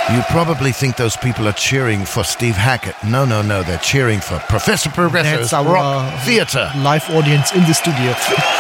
You probably think those people are cheering for Steve Hackett. No, they're cheering for Professor Progresso's That's our Rock Theatre. live audience in the studio.